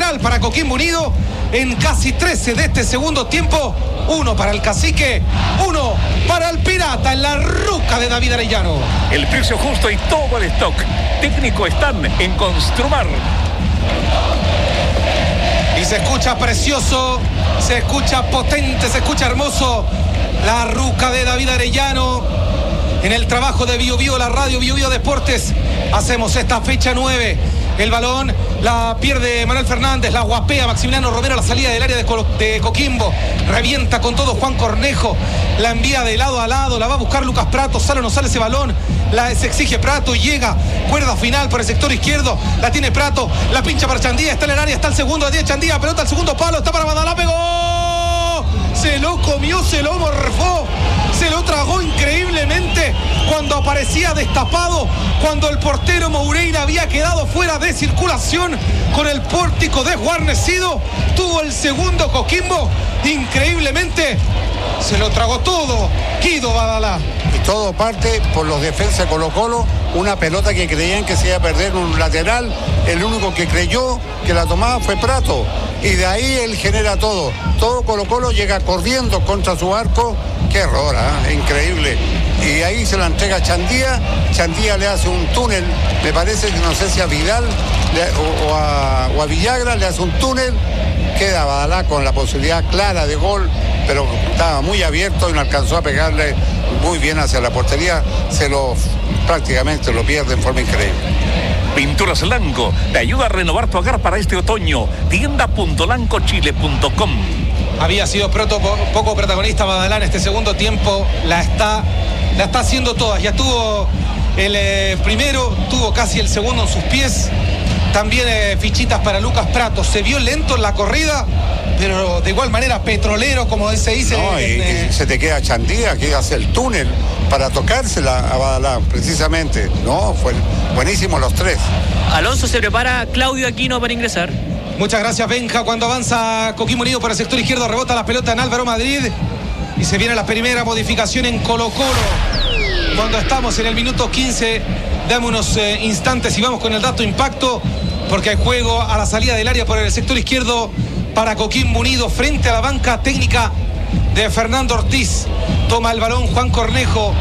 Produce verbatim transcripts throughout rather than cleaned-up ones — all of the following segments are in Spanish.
final para Coquimbo Unido en casi trece de este segundo tiempo. Uno para el Cacique, uno para el Pirata en la ruca de David Arellano. El precio justo y todo el stock técnico están en Construmar. Y se escucha precioso, se escucha potente, se escucha hermoso la ruca de David Arellano en el trabajo de Bio Bio, la radio Bio Bio Deportes. Hacemos esta fecha nueve. El balón la pierde Manuel Fernández, la guapea Maximiliano Romero a la salida del área de, Co- de Coquimbo. Revienta con todo Juan Cornejo, la envía de lado a lado, la va a buscar Lucas Prato. ¿Sale o no sale ese balón? La se exige Prato y llega. Cuerda final por el sector izquierdo. La tiene Prato, la pincha para Chandía. Está en el área, está el segundo de diez Chandía. Pelota al segundo palo, está para Badalá, pegó. Se lo comió, se lo morfó, se lo tragó increíblemente cuando aparecía destapado, cuando el portero Moureira había quedado fuera de circulación con el pórtico desguarnecido. Tuvo el segundo Coquimbo, increíblemente se lo tragó todo Guido Badalá. Y todo parte por los defensas de Colo Colo, una pelota que creían que se iba a perder un lateral, el único que creyó que la tomaba fue Prato, y de ahí él genera todo, todo Colo Colo llega corriendo contra su arco. Qué error, ¿eh? Increíble. Y ahí se la entrega a Chandía, Chandía le hace un túnel, me parece que no sé si a Vidal le, o, o, a, o a Villagra le hace un túnel, queda Badalá con la posibilidad clara de gol, pero estaba muy abierto y no alcanzó a pegarle muy bien hacia la portería, se lo prácticamente lo pierde en forma increíble. Pinturas Lanco te ayuda a renovar tu hogar para este otoño. tienda punto lanco chile punto com. Había sido proto, poco protagonista Badalá en este segundo tiempo, la está, la está haciendo todas. Ya tuvo el eh, primero, tuvo casi el segundo en sus pies. También eh, fichitas para Lucas Prato. Se vio lento en la corrida, pero de igual manera petrolero, como se dice. No, y, en, eh... y se te queda Chandía, que hace el túnel para tocársela a Badalá, precisamente. No, fue buenísimo los tres. Alonso se prepara, Claudio Aquino para ingresar. Muchas gracias, Benja. Cuando avanza Coquimbo Unido por el sector izquierdo, rebota la pelota en Álvaro Madrid y se viene la primera modificación en Colo Colo. Cuando estamos en el minuto quince, dame unos eh, instantes y vamos con el dato impacto, porque hay juego a la salida del área por el sector izquierdo para Coquimbo Unido frente a la banca técnica de Fernando Ortiz. Toma el balón Juan Cornejo.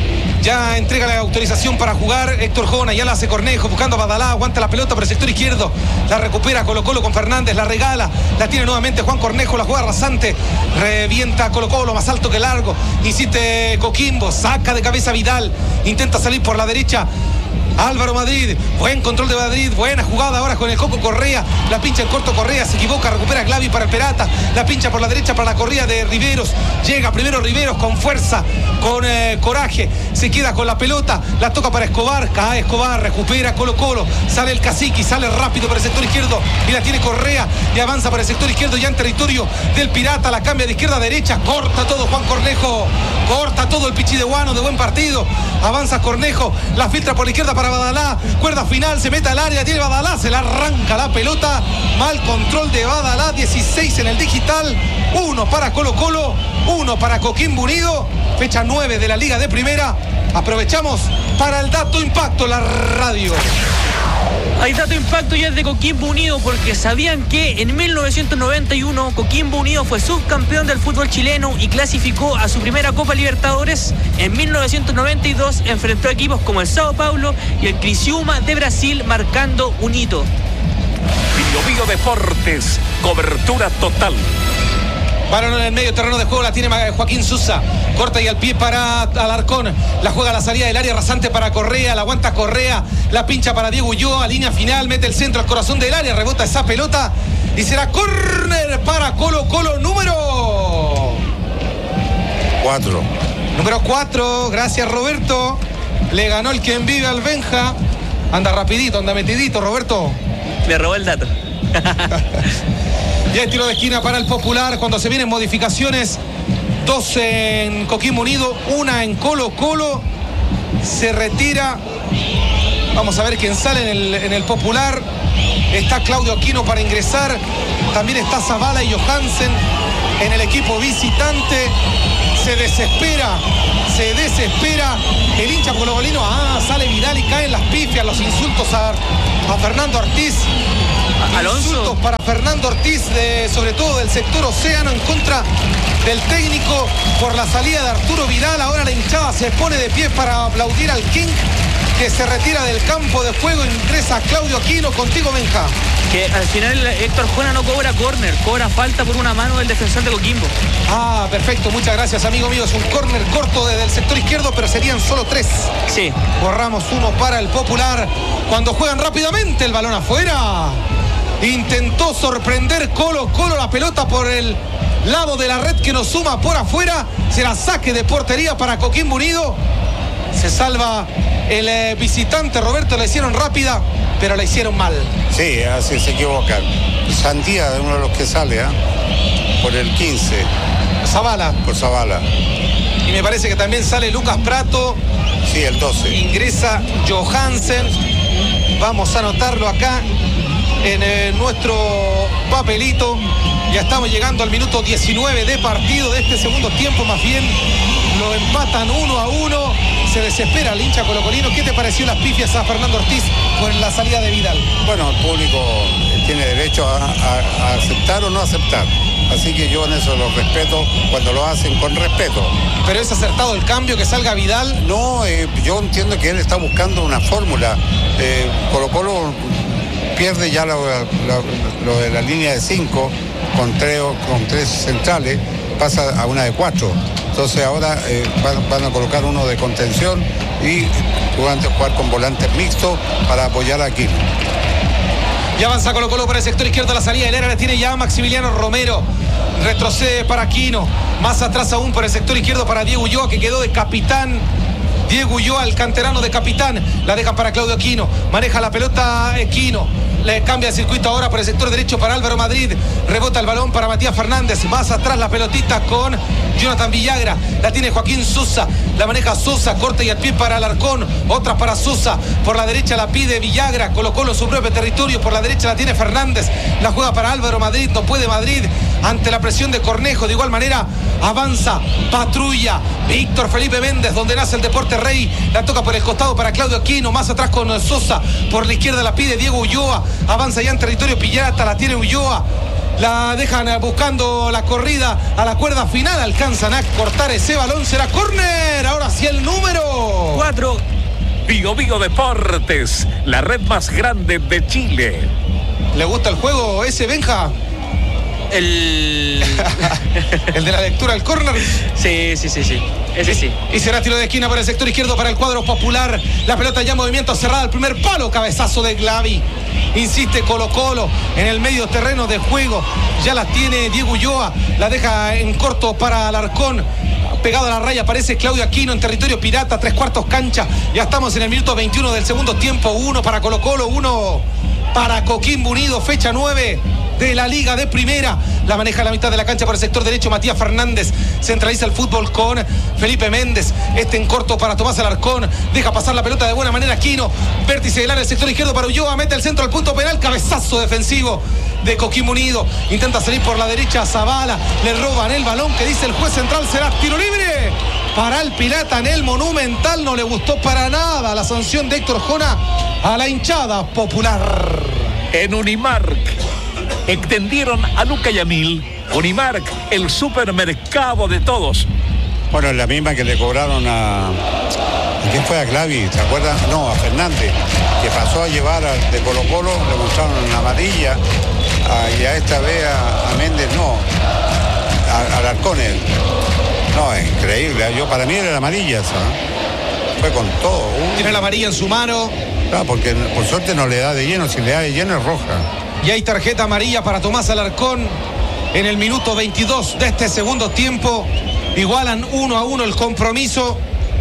Ya entrega la autorización para jugar Héctor Jona, ya la hace Cornejo, buscando a Badalá, aguanta la pelota por el sector izquierdo, la recupera Colo Colo con Fernández, la regala, la tiene nuevamente Juan Cornejo, la juega rasante, revienta Colo Colo, más alto que largo, insiste Coquimbo, saca de cabeza Vidal, intenta salir por la derecha Álvaro Madrid, buen control de Madrid, buena jugada ahora con el Coco Correa, la pincha en corto Correa, se equivoca, recupera Glavi para el Pirata, la pincha por la derecha para la corrida de Riveros, llega primero Riveros con fuerza, con eh, coraje, se queda con la pelota, la toca para Escobar, cae Escobar, recupera Colo Colo, sale el Cacique, sale rápido por el sector izquierdo y la tiene Correa y avanza por el sector izquierdo ya en territorio del Pirata, la cambia de izquierda a derecha, corta todo Juan Cornejo, corta todo el Pichidehuano de buen partido, avanza Cornejo, la filtra por la izquierda para Badalá, cuerda final, se mete al área, tiene Badalá, se la arranca la pelota, mal control de Badalá, dieciséis en el digital, uno para Colo Colo, uno para Coquimbo Unido, fecha nueve de la Liga de Primera. Aprovechamos para el dato impacto, la radio. Hay dato impacto ya de Coquimbo Unido, porque sabían que en mil novecientos noventa y uno Coquimbo Unido fue subcampeón del fútbol chileno y clasificó a su primera Copa Libertadores. En mil novecientos noventa y dos enfrentó a equipos como el Sao Paulo y el Criciúma de Brasil, marcando un hito. Bio Bio Deportes, cobertura total. Balón en el medio terreno de juego, la tiene Joaquín Susa, corta y al pie para Alarcón, la juega a la salida del área rasante para Correa, la aguanta Correa, la pincha para Diego Ulloa, línea final, mete el centro al corazón del área, rebota esa pelota y será córner para Colo Colo número Cuatro. Número cuatro, gracias Roberto, le ganó el quien vive al Benja, anda rapidito, anda metidito Roberto. Me robó el dato. Ya el tiro de esquina para el Popular cuando se vienen modificaciones. Dos en Coquimbo Unido, una en Colo Colo. Se retira. Vamos a ver quién sale en el, en el Popular. Está Claudio Aquino para ingresar. También está Zavala y Johansen en el equipo visitante. Se desespera, se desespera el hincha colocolino. Ah, sale Vidal y caen las pifias, los insultos a, a Fernando Ortiz. Alonso. Insultos para Fernando Ortiz, de, sobre todo del sector Océano, en contra del técnico por la salida de Arturo Vidal. Ahora la hinchada se pone de pie para aplaudir al King, que se retira del campo de juego. Ingresa Claudio Aquino. Contigo, Benja. Que al final Héctor Jona no cobra córner, cobra falta por una mano del defensor de Coquimbo. Ah, perfecto, muchas gracias, amigo mío. Es un córner corto desde el sector izquierdo, pero serían solo tres. Sí. Borramos uno para el Popular. Cuando juegan rápidamente el balón afuera. Intentó sorprender Colo Colo, la pelota por el lado de la red que nos suma por afuera. Será saque de portería para Coquimbo Unido. Se salva el eh, visitante Roberto. La hicieron rápida, pero la hicieron mal. Sí, así se equivocan. Sandía de uno de los que sale, ¿eh? Por el quince. Zavala. Por Zavala. Y me parece que también sale Lucas Prato. Sí, el doce. Ingresa Johansen. Vamos a anotarlo acá en eh, nuestro papelito. Ya estamos llegando al minuto diecinueve de partido de este segundo tiempo. Más bien lo empatan uno a uno. Se desespera el hincha colocolino. ¿Qué te pareció las pifias a Fernando Ortiz por la salida de Vidal? Bueno, el público tiene derecho a, a, a aceptar o no aceptar. Así que yo en eso lo respeto cuando lo hacen con respeto. ¿Pero es acertado el cambio, que salga Vidal? No, eh, yo entiendo que él está buscando una fórmula. Eh, Colo Colo pierde ya lo, lo, lo de la línea de cinco con tres, con tres centrales, pasa a una de cuatro. Entonces ahora eh, van, van a colocar uno de contención y durante jugar con volantes mixtos para apoyar a Aquino. Y avanza Colo Colo por el sector izquierdo. La salida del área la tiene ya Maximiliano Romero. Retrocede para Aquino. Más atrás aún por el sector izquierdo para Diego Ulloa, que quedó de capitán. Diego Ulloa, el canterano de capitán. La dejan para Claudio Aquino. Maneja la pelota Aquino. Le cambia el circuito ahora por el sector derecho para Álvaro Madrid. Rebota el balón para Matías Fernández. Más atrás la pelotita con Jonathan Villagra. La tiene Joaquín Sosa. La maneja Sosa. Corte y al pie para Alarcón. Otra para Sosa. Por la derecha la pide Villagra. Colocó en su propio territorio. Por la derecha la tiene Fernández. La juega para Álvaro Madrid. No puede Madrid ante la presión de Cornejo. De igual manera avanza, patrulla Víctor Felipe Méndez, donde nace el Deporte Rey. La toca por el costado para Claudio Aquino. Más atrás con Sosa. Por la izquierda la pide Diego Ulloa. Avanza ya en territorio Pirata, la tiene Ulloa. La dejan buscando la corrida a la cuerda final. Alcanzan a cortar ese balón. Será córner. Ahora sí el número cuatro. Bio Bio Deportes, la red más grande de Chile. ¿Le gusta el juego ese, Benja? El... el de la lectura al córner. Sí, sí, sí, sí. Ese sí. Y será tiro de esquina para el sector izquierdo para el cuadro Popular. La pelota ya en movimiento cerrada. El primer palo, cabezazo de Glavi. Insiste Colo Colo en el medio terreno de juego. Ya la tiene Diego Ulloa. La deja en corto para Alarcón. Pegado a la raya aparece Claudio Aquino en territorio Pirata. Tres cuartos cancha. Ya estamos en el minuto veintiuno del segundo tiempo. Uno para Colo Colo, uno para Coquimbo Unido. Fecha nueve de la Liga de Primera. La maneja a la mitad de la cancha por el sector derecho Matías Fernández. Centraliza el fútbol con Felipe Méndez. Este en corto para Tomás Alarcón. Deja pasar la pelota de buena manera Aquino. Vértice del área, el sector izquierdo para Ulloa. Mete el centro al punto penal. Cabezazo defensivo de Coquimbo Unido. Intenta salir por la derecha Zavala. Le roban el balón, que dice el juez central. Será tiro libre para el Pirata en el Monumental. No le gustó para nada la sanción de Héctor Jona a la hinchada Popular. En Unimark extendieron a Luca Yamil. Unimark, el supermercado de todos. Bueno, es la misma que le cobraron a... ¿A quién fue? A Glavi, ¿se acuerdan? No, a Fernández, que pasó a llevar a, de Colo Colo, le mostraron una amarilla, a, y a esta vez a, a Méndez no, a, a Alarcón. No, es increíble. Yo, para mí era la amarilla esa, ¿no? Fue con todo. Uh. Tiene la amarilla en su mano. Claro, porque por suerte no le da de lleno, si le da de lleno es roja. Y hay tarjeta amarilla para Tomás Alarcón en el minuto veintidós de este segundo tiempo. Igualan uno a uno el compromiso.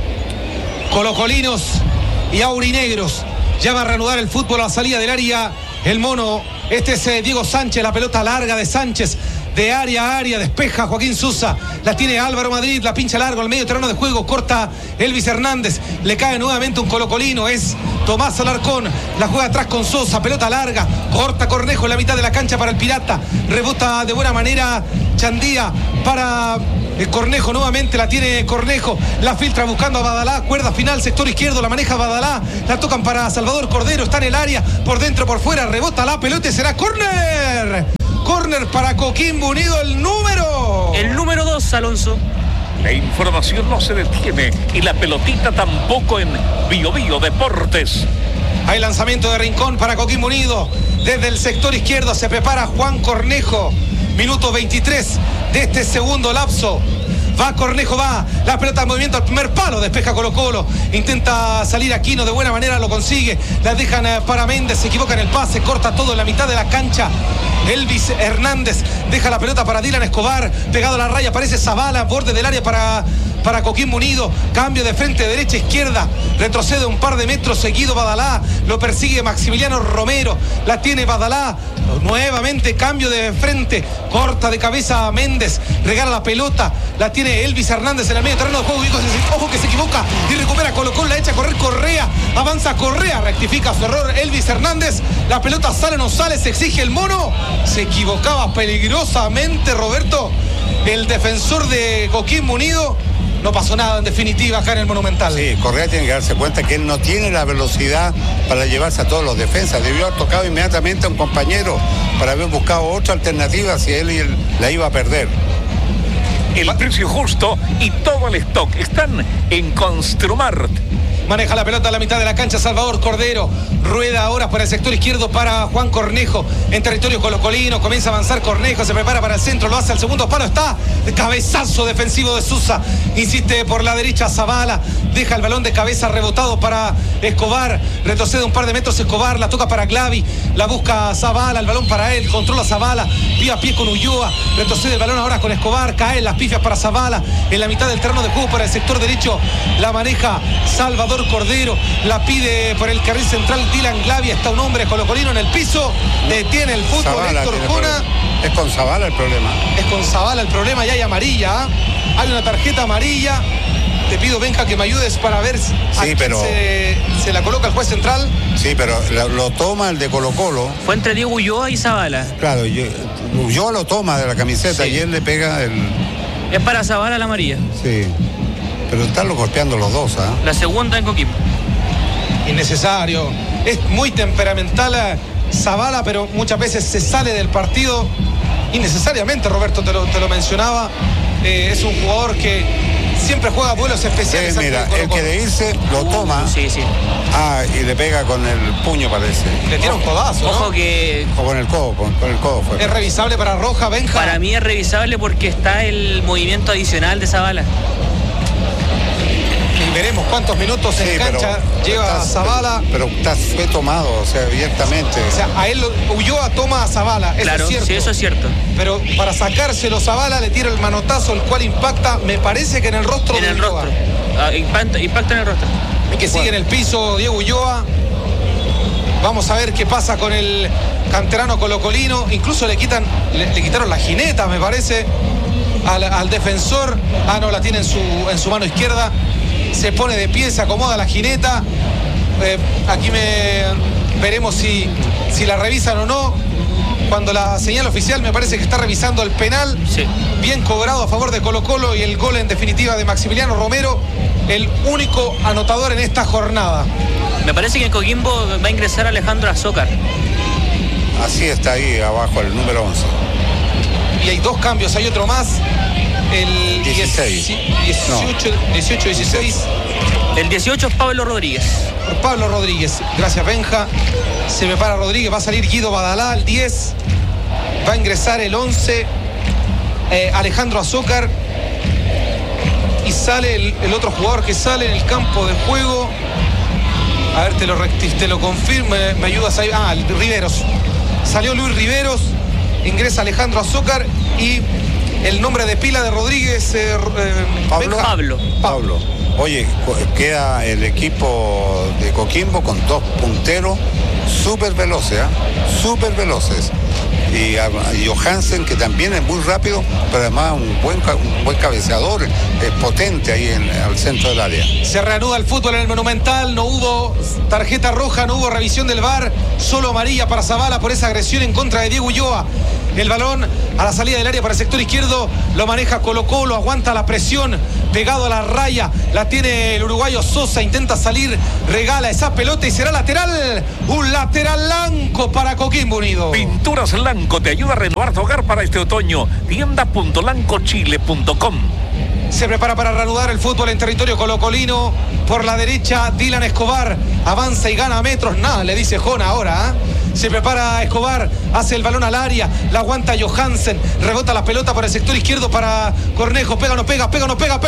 Colocolinos y aurinegros. Ya va a reanudar el fútbol a la salida del área. El mono, este es eh, Diego Sánchez, la pelota larga de Sánchez. De área a área, despeja Joaquín Sosa. La tiene Álvaro Madrid, la pincha largo al medio terreno de juego. Corta Elvis Hernández. Le cae nuevamente un colocolino. Es Tomás Alarcón. La juega atrás con Sosa. Pelota larga. Corta Cornejo en la mitad de la cancha para el Pirata. Rebota de buena manera Chandía para Cornejo nuevamente, la tiene Cornejo, la filtra buscando a Badalá, cuerda final, sector izquierdo, la maneja Badalá, la tocan para Salvador Cordero, está en el área, por dentro, por fuera, rebota la pelota y será córner. Córner para Coquimbo Unido, el número. El número dos, Alonso. La información no se detiene y la pelotita tampoco en Bio Bio Deportes. Hay lanzamiento de Rincón para Coquimbo Unido. Desde el sector izquierdo se prepara Juan Cornejo. Minuto veintitrés de este segundo lapso. Va Cornejo, va. La pelota en movimiento al primer palo. Despeja Colo Colo. Intenta salir Aquino. De buena manera lo consigue. La dejan para Méndez. Se equivoca en el pase. Corta todo en la mitad de la cancha. Elvis Hernández deja la pelota para Dylan Escobar. Pegado a la raya. Aparece Zavala. Borde del área para, para Coquimbo Unido. Cambio de frente, derecha, izquierda. Retrocede un par de metros. Seguido Badalá. Lo persigue Maximiliano Romero. La tiene Badalá. Nuevamente cambio de frente. Corta de cabeza a Méndez. Regala la pelota. La tiene Elvis Hernández en el medio terreno de juego. Ojo que se equivoca y recupera Colo Colo. La echa a correr Correa. Avanza Correa. Rectifica su error Elvis Hernández. La pelota sale o no sale. Se exige el mono. Se equivocaba peligrosamente Roberto, el defensor de Coquimbo Unido. No pasó nada en definitiva acá en el Monumental. Sí, Correa tiene que darse cuenta que él no tiene la velocidad para llevarse a todos los defensas. Debió haber tocado inmediatamente a un compañero para haber buscado otra alternativa si él, él la iba a perder. El precio justo y todo el stock están en Construmart. Maneja la pelota a la mitad de la cancha Salvador Cordero. Rueda ahora por el sector izquierdo para Juan Cornejo. En territorio colocolino. Comienza a avanzar Cornejo. Se prepara para el centro. Lo hace al segundo palo. Está cabezazo defensivo de Sousa. Insiste por la derecha Zavala. Deja el balón de cabeza rebotado para Escobar. Retrocede un par de metros Escobar. La toca para Glavi. La busca Zavala. El balón para él. Controla Zavala. Pie a pie con Ulloa. Retrocede el balón ahora con Escobar. Caen las pifias para Zavala. En la mitad del terreno de juego para el sector derecho. La maneja Salvador Cordero, la pide por el carril central Dylan Glavia. Está un hombre colocolino en el piso. Detiene el fútbol Zavala, Héctor Jona. Es con Zavala el problema. Es con Zavala el problema y hay amarilla. ¿eh? Hay una tarjeta amarilla. Te pido, Benja, que me ayudes para ver si sí, pero... se, se la coloca el juez central. Sí, pero lo, lo toma el de Colo Colo. Fue entre Diego Ulloa y Zavala. Claro, yo, Ulloa lo toma de la camiseta sí. Y él le pega el... Es para Zavala la amarilla. Sí. Pero están golpeando los dos, ¿ah? ¿eh? La segunda en Coquimbo. Innecesario. Es muy temperamental Zavala, pero muchas veces se sale del partido innecesariamente. Roberto te lo, te lo mencionaba. Eh, es un jugador que siempre juega vuelos especiales. Sí, mira, el que de irse lo toma. Uh, sí, sí. Ah, y le pega con el puño, parece. Le tira un codazo, ¿no? Ojo que... O con el codo, con, con el codo fue. ¿Es revisable para Roja, Benja? Para mí es revisable porque está el movimiento adicional de Zavala. Y veremos cuántos minutos sí, en cancha pero, lleva está, Zavala. Pero, pero está, fue tomado, o sea, abiertamente. O sea, a él Ulloa toma a Zavala, eso claro, es cierto. Sí, eso es cierto. Pero para sacárselo Zavala le tira el manotazo, el cual impacta, me parece que en el rostro en de el Ulloa. rostro. Ah, impacta, impacta en el rostro. Y que sigue en el piso Diego Ulloa. Vamos a ver qué pasa con el canterano colocolino. Incluso le quitan, le, le quitaron la jineta, me parece, al, al defensor. Ah, no, la tiene en su, en su mano izquierda. Se pone de pie, se acomoda la jineta. Eh, aquí me veremos si, si la revisan o no. Cuando la señal oficial me parece que está revisando el penal. Sí. Bien cobrado a favor de Colo Colo y el gol en definitiva de Maximiliano Romero, el único anotador en esta jornada. Me parece que en Coquimbo va a ingresar Alejandro Azócar. Así está ahí abajo el número once. Y hay dos cambios, hay otro más. El dieciséis. dieciocho, dieciocho, dieciséis. El dieciocho es Pablo Rodríguez. Por Pablo Rodríguez. Gracias, Benja. Se prepara Rodríguez. Va a salir Guido Badalá al diez. Va a ingresar el once. Eh, Alejandro Azócar. Y sale el, el otro jugador que sale en el campo de juego. A ver, te lo, te lo confirmo. Me, me ayudas ahí. Ah, Riveros. Salió Luis Riveros. Ingresa Alejandro Azócar. Y el nombre de pila de Rodríguez. Eh, eh, Pablo. Pablo. Pablo. Oye, queda el equipo de Coquimbo con dos punteros súper veloces, ¿eh? Súper veloces. Y, y Johansen, que también es muy rápido, pero además un buen, un buen cabeceador, es potente ahí en, al centro del área. Se reanuda el fútbol en el Monumental, no hubo tarjeta roja, no hubo revisión del V A R, solo amarilla para Zavala por esa agresión en contra de Diego Ulloa. el balón a la salida del área para el sector izquierdo, lo maneja Colo Colo, aguanta la presión, pegado a la raya, la tiene el uruguayo Sosa, intenta salir, regala esa pelota y será lateral, un lateral Lanco para Coquimbo Unido. Pinturas Lanco te ayuda a renovar tu hogar para este otoño. tienda punto lanco chile punto com. Se prepara para reanudar el fútbol en territorio colocolino. Por la derecha, Dylan Escobar avanza y gana metros. Nada, le dice Jona ahora. ¿eh? Se prepara Escobar, hace el balón al área, la aguanta Johansen, rebota la pelota por el sector izquierdo para Cornejo. Pega, no pega, pega, no pega,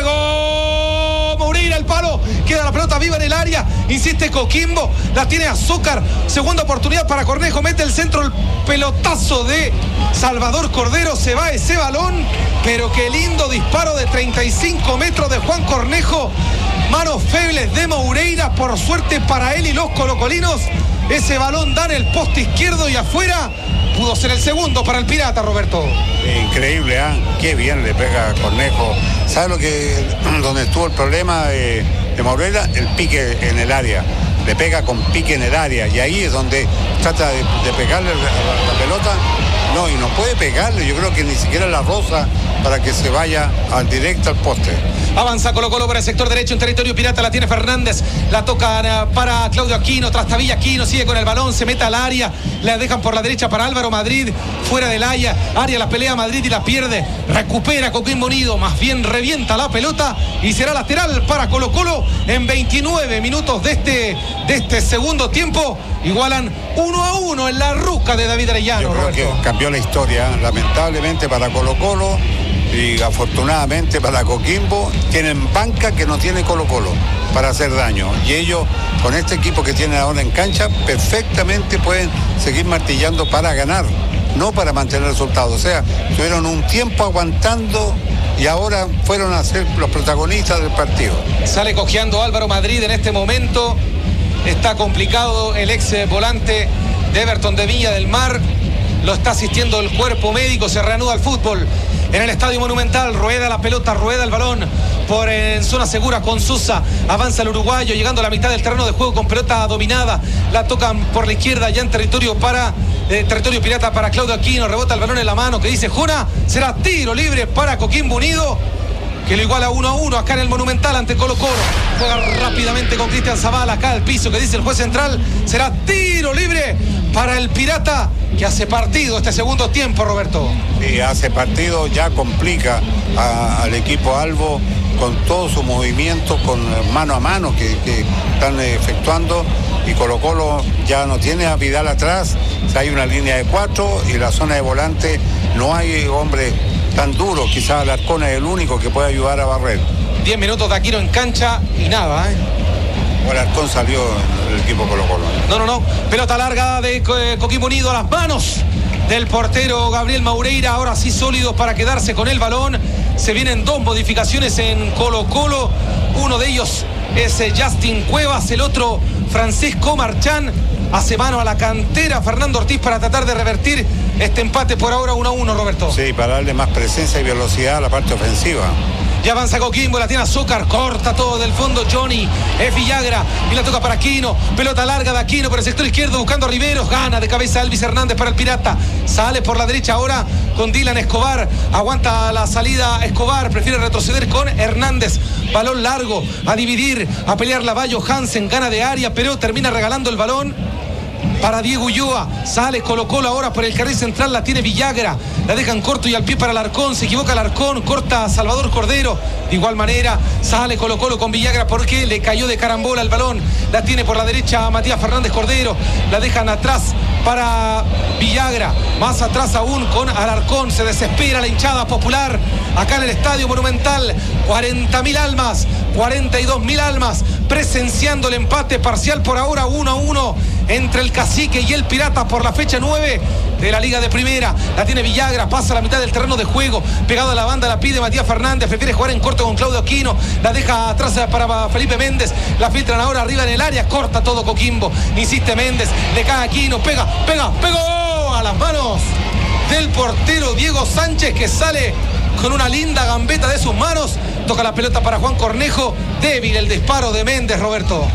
pegó Moreira, el palo. Queda la pelota viva en el área. Insiste Coquimbo, la tiene Azúcar. Segunda oportunidad para Cornejo, mete el centro, el pelotazo de Salvador Cordero. Se va ese balón, pero qué lindo disparo de treinta y cinco metros de Juan Cornejo. Manos febles de Moreira, por suerte para él y los colocolinos. Ese balón da en el poste izquierdo y afuera. Pudo ser el segundo para el Pirata, Roberto. Increíble, ¿eh? Qué bien le pega a Cornejo. ¿Sabe lo que, donde estuvo el problema de, de Moreira? El pique en el área. Le pega con pique en el área y ahí es donde trata de, de pegarle la, la, la pelota. No, y no puede pegarle, yo creo que ni siquiera la roza para que se vaya al directo al poste. Avanza Colo Colo por el sector derecho en territorio pirata, la tiene Fernández, la toca para Claudio Aquino, Trastavilla Aquino, sigue con el balón, se mete al área, la dejan por la derecha para Álvaro Madrid, fuera del área, área la pelea Madrid y la pierde, recupera Coquimbo Unido, más bien revienta la pelota y será lateral para Colo Colo en veintinueve minutos de este, de este segundo tiempo. Igualan uno a uno en la ruca de David Arellano. Yo creo Roberto. que cambió la historia, lamentablemente para Colo Colo y afortunadamente para Coquimbo. Tienen banca que no tiene Colo Colo para hacer daño, y ellos con este equipo que tienen ahora en cancha perfectamente pueden seguir martillando para ganar, no para mantener resultados. O sea, tuvieron un tiempo aguantando y ahora fueron a ser los protagonistas del partido. Sale cojeando Álvaro Madrid en este momento. Está complicado el ex volante de Everton de Viña del Mar. Lo está asistiendo el cuerpo médico. Se reanuda el fútbol en el Estadio Monumental. Rueda la pelota, rueda el balón por en zona segura con Sosa. Avanza el uruguayo llegando a la mitad del terreno de juego con pelota dominada. La tocan por la izquierda ya en territorio para eh, territorio pirata para Claudio Aquino. Rebota el balón en la mano que dice Jona. Será tiro libre para Coquimbo Unido, que lo iguala uno a uno acá en el Monumental ante Colo Colo. Juega rápidamente con Cristian Zavala acá al piso que dice el juez central. Será tiro libre para el Pirata, que hace partido este segundo tiempo, Roberto. Sí, hace partido, ya complica a, al equipo Albo con todos sus movimientos, con mano a mano que, que están efectuando, y Colo Colo ya no tiene a Vidal atrás. Hay una línea de cuatro y la zona de volante no hay hombre tan duro. Quizás Alarcón es el único que puede ayudar a barrer. diez minutos de Aquino en cancha y nada, ¿eh? Alarcón salió en el equipo Colo Colo. No, no, no. Pelota larga de eh, Coquimbo Unido a las manos del portero Gabriel Maureira. Ahora sí sólidos para quedarse con el balón. Se vienen dos modificaciones en Colo Colo. Uno de ellos es eh, Justin Cuevas, el otro Francisco Marchán. Hace mano a la cantera Fernando Ortiz para tratar de revertir este empate por ahora uno a uno, Roberto. Sí, para darle más presencia y velocidad a la parte ofensiva. Ya avanza Coquimbo, la tiene Azúcar, corta todo del fondo Johnny, es Villagra y la toca para Aquino, pelota larga de Aquino por el sector izquierdo buscando a Riveros, gana de cabeza Elvis Hernández para el Pirata, sale por la derecha ahora con Dylan Escobar, aguanta la salida Escobar, prefiere retroceder con Hernández, balón largo, a dividir, a pelear la Bayo Hansen, gana de área, pero termina regalando el balón para Diego Ulloa. Sale Colo Colo ahora por el carril central, la tiene Villagra, la dejan corto y al pie para Alarcón, se equivoca Alarcón, corta Salvador Cordero, de igual manera sale Colo Colo con Villagra porque le cayó de carambola el balón, la tiene por la derecha Matías Fernández Cordero, la dejan atrás para Villagra, más atrás aún con Alarcón, se desespera la hinchada popular acá en el Estadio Monumental, cuarenta mil almas, cuarenta y dos mil almas presenciando el empate parcial por ahora uno a uno entre el Cacique y el Pirata por la fecha nueve de la Liga de Primera. La tiene Villagra, pasa a la mitad del terreno de juego, pegado a la banda, la pide Matías Fernández, prefiere jugar en corto con Claudio Aquino, la deja atrás para Felipe Méndez, la filtran ahora arriba en el área, corta todo Coquimbo, insiste Méndez, le cae Aquino, pega, pega, pegó a las manos del portero Diego Sánchez, que sale con una linda gambeta de sus manos, toca la pelota para Juan Cornejo, débil el disparo de Méndez, Roberto.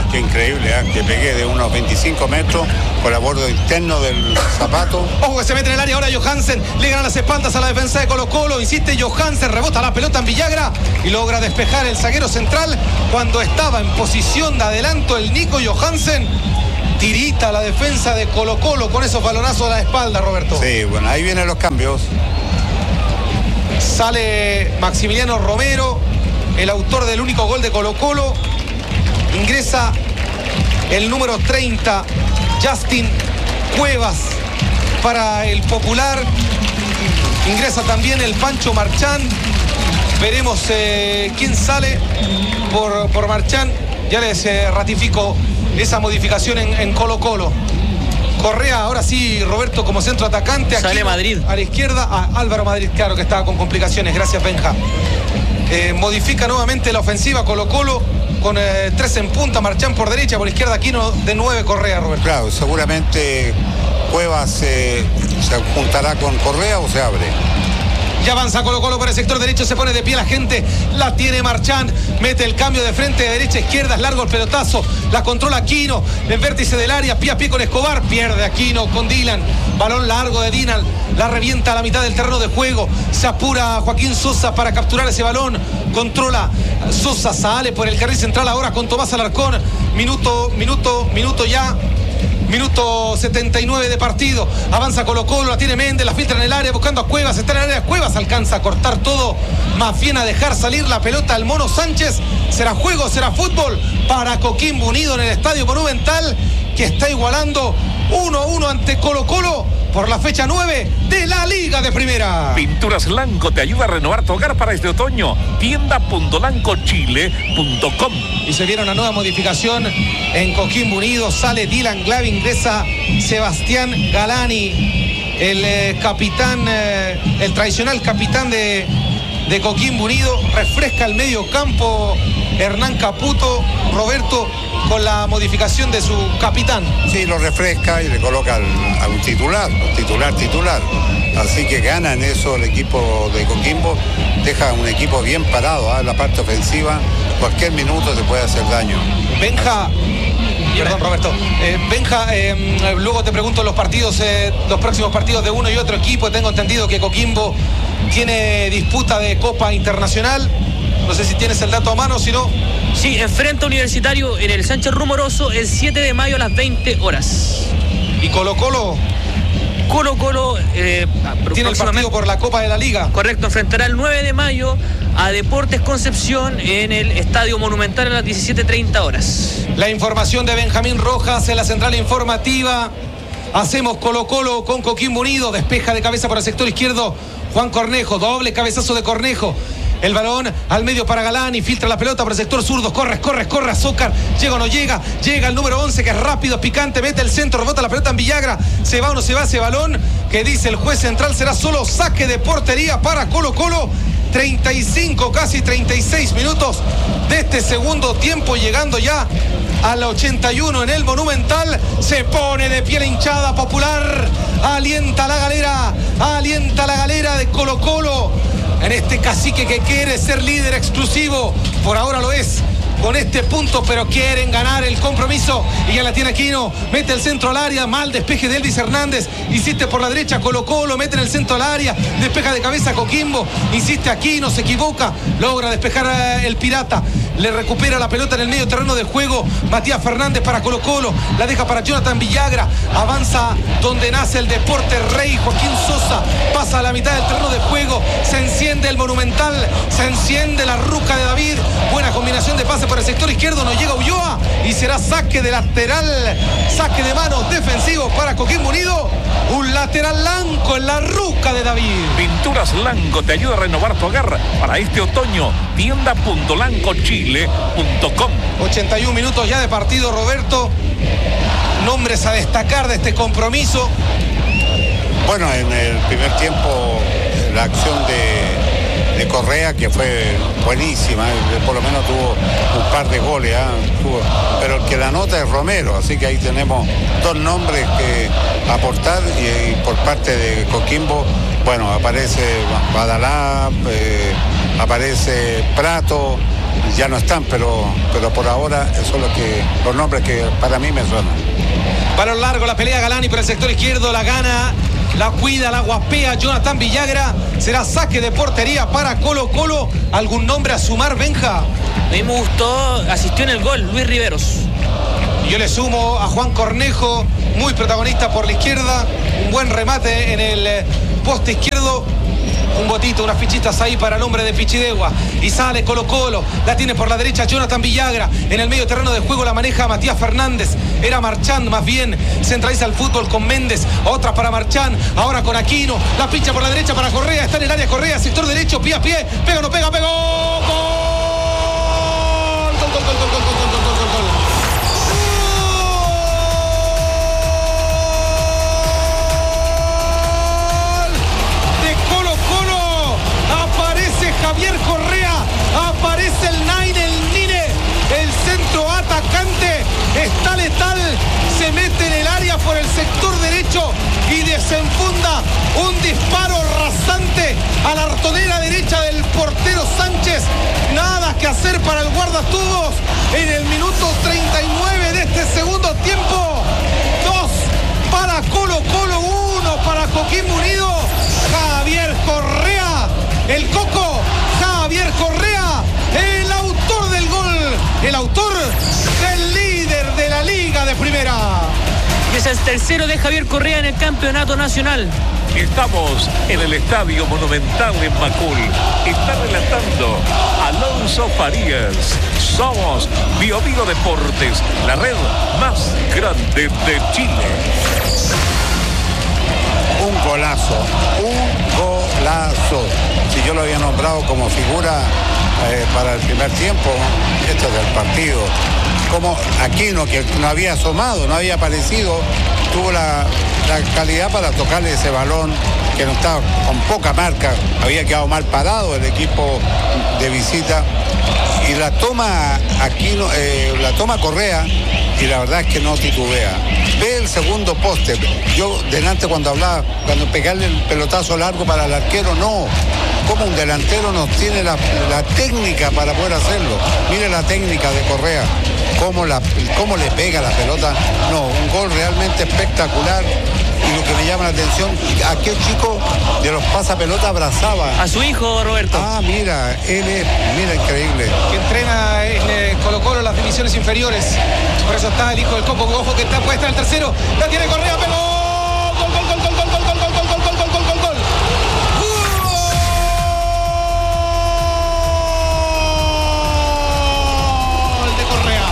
Qué increíble, ¿eh? Que pegué de unos veinticinco metros por el borde interno del zapato. Ojo que se mete en el área ahora Johansen, le gana las espaldas a la defensa de Colo Colo, insiste Johansen, rebota la pelota en Villagra y logra despejar el zaguero central cuando estaba en posición de adelanto el Nico Johansen. Tirita la defensa de Colo Colo con esos balonazos a la espalda, Roberto. Sí, bueno, ahí vienen los cambios. Sale Maximiliano Romero, el autor del único gol de Colo Colo. Ingresa el número treinta, Justin Cuevas, para el Popular. Ingresa también el Pancho Marchán. Veremos eh, quién sale por, por Marchán. Ya les eh, ratifico esa modificación en, en Colo Colo. Correa, ahora sí, Roberto, como centro atacante. Sale Madrid. A la izquierda, a Álvaro Madrid, claro que estaba con complicaciones. Gracias, Benja. Eh, modifica nuevamente la ofensiva Colo Colo con eh, tres en punta, Marchán por derecha, por izquierda Aquino, de nueve Correa, Roberto. Claro, seguramente Cuevas eh, se juntará con Correa o se abre. Ya avanza Colo Colo por el sector derecho, se pone de pie la gente, la tiene Marchán, mete el cambio de frente de derecha a izquierda, es largo el pelotazo, la controla Aquino, en vértice del área, pie a pie con Escobar, pierde Aquino con Dylan, balón largo de Dylan, la revienta a la mitad del terreno de juego, se apura Joaquín Sosa para capturar ese balón, controla Sosa, sale por el carril central ahora con Tomás Alarcón, minuto, minuto, minuto ya. Minuto setenta y nueve de partido. Avanza Colo Colo, la tiene Méndez, la filtra en el área buscando a Cuevas. Está en el área Cuevas, alcanza a cortar todo. Más bien a dejar salir la pelota al Mono Sánchez. Será juego, será fútbol para Coquimbo Unido en el Estadio Monumental, que está igualando uno a uno ante Colo Colo por la fecha nueve de la Liga de Primera. Pinturas Lanco te ayuda a renovar tu hogar para este otoño. tienda punto lanco chile punto com. Y se viene una nueva modificación en Coquimbo Unido. Sale Dylan Glavi, ingresa Sebastián Galani, el eh, capitán, eh, el tradicional capitán de, de Coquimbo Unido. Refresca el medio campo Hernán Caputo, Roberto, con la modificación de su capitán. Sí, lo refresca y le coloca al, a un titular, titular, titular. Así que gana en eso el equipo de Coquimbo, deja un equipo bien parado, ¿eh? La parte ofensiva, cualquier minuto se puede hacer daño. Benja, perdón Roberto, eh, Benja, eh, luego te pregunto los partidos, eh, los próximos partidos de uno y otro equipo. Tengo entendido que Coquimbo tiene disputa de Copa Internacional. No sé si tienes el dato a mano, si no. Sí, enfrenta a Universitario en el Sánchez Rumoroso el siete de mayo a las veinte horas. ¿Y Colo Colo? Colo Colo eh, tiene el partido por la Copa de la Liga. Correcto, enfrentará el nueve de mayo a Deportes Concepción en el Estadio Monumental a las diecisiete treinta horas. La información de Benjamín Rojas en la central informativa. Hacemos Colo Colo con Coquimbo Unido. Despeja de cabeza por el sector izquierdo Juan Cornejo. Doble cabezazo de Cornejo. El balón al medio para Galani, filtra la pelota por el sector zurdo, corre, corre, corre, Azócar, llega o no llega, llega el número once que es rápido, picante, mete el centro, rebota la pelota en Villagra, se va o no se va ese balón, que dice el juez central será solo saque de portería para Colo Colo. treinta y cinco, casi treinta y seis minutos de este segundo tiempo, llegando ya al ochenta y uno en el Monumental. Se pone de pie la hinchada popular, alienta la galera, alienta la galera de Colo Colo. En este cacique que quiere ser líder exclusivo, por ahora lo es, con este punto, pero quieren ganar el compromiso. Y ya la tiene Aquino, mete el centro al área, mal despeje de Elvis Hernández, insiste por la derecha Colo Colo, mete en el centro al área, despeja de cabeza Coquimbo, insiste Aquino, se equivoca, logra despejar el Pirata, le recupera la pelota en el medio terreno de juego Matías Fernández para Colo Colo, la deja para Jonathan Villagra, avanza donde nace el deporte rey Joaquín Sosa, pasa a la mitad del terreno de juego, se enciende el Monumental, se enciende la ruca de David, buena combinación de pases por el sector izquierdo, no llega Ulloa y será saque de lateral, saque de manos defensivo para Coquimbo Unido. Un lateral Lanco en la ruca de David. Pinturas Lanco te ayuda a renovar tu hogar para este otoño. tienda punto lanco chile punto com. ochenta y uno minutos ya de partido, Roberto. Nombres a destacar de este compromiso. Bueno, en el primer tiempo la acción de, de Correa, que fue buenísima, por lo menos tuvo un par de goles, ¿eh? tuvo, pero el que la nota es Romero, así que ahí tenemos dos nombres que aportar. Y, y por parte de Coquimbo, bueno, aparece Badalá, eh, aparece Prato, ya no están, pero, pero por ahora esos son los, que, los nombres que para mí me suenan. Balón largo, la pelea Galani por el sector izquierdo, la gana, la cuida, la guapea Jonathan Villagra. Será saque de portería para Colo Colo. ¿Algún nombre a sumar, Benja? A mí me gustó, asistió en el gol, Luis Riveros. Yo le sumo a Juan Cornejo, muy protagonista por la izquierda. Un buen remate en el poste izquierdo. Un botito, unas fichitas ahí para el hombre de Pichidegua. Y sale Colo Colo. La tiene por la derecha Jonathan Villagra. En el medio terreno de juego la maneja Matías Fernández. Era Marchán más bien. Centraliza el fútbol con Méndez. Otra para Marchán. Ahora con Aquino. La pincha por la derecha para Correa. Está en el área Correa. Sector derecho. Pie a pie. Pega o no pega. Pegó. ¡Gol! Gol, gol, gol, gol, gol, gol, gol, gol, gol, gol. Javier Correa, aparece el Nine, el Nine, el centro atacante, está letal, se mete en el área por el sector derecho y desenfunda un disparo rasante a la artonera derecha del portero Sánchez. Nada que hacer para el guardatubos en el minuto treinta y nueve de este segundo tiempo. Dos para Colo Colo, uno para Coquimbo Unido. Javier Correa, el Coco, Javier Correa, el autor del gol, el autor del líder de la Liga de Primera. Y es el tercero de Javier Correa en el campeonato nacional. Estamos en el Estadio Monumental en Macul. Está relatando Alonso Farías. Somos Bio Bio Deportes, la red más grande de Chile. Un golazo, un golazo. Si yo lo había nombrado como figura eh, para el primer tiempo, este es del partido. Como Aquino, que no había asomado, no había aparecido, tuvo la, la calidad para tocarle ese balón que no estaba con poca marca, había quedado mal parado el equipo de visita. Y la toma Aquino, eh, la toma Correa, y la verdad es que no titubea. Ve el segundo poste. Yo delante cuando hablaba, cuando pegarle el pelotazo largo para el arquero, no. Como un delantero no tiene la, la técnica para poder hacerlo. Mire la técnica de Correa, cómo, la, cómo le pega la pelota. No, un gol realmente espectacular. Y lo que me llama la atención, aquel chico de los pasapelota abrazaba a su hijo Roberto. Ah, mira, él es, mira, increíble. Que entrena en eh, Colo Colo las divisiones inferiores. Por eso está el hijo del Coco. Ojo que está puesta en el tercero. La tiene Correa, pegó. Gol, gol, gol, gol, gol, gol, gol, gol, gol, gol, gol, gol, gol, gol. Gol de Correa.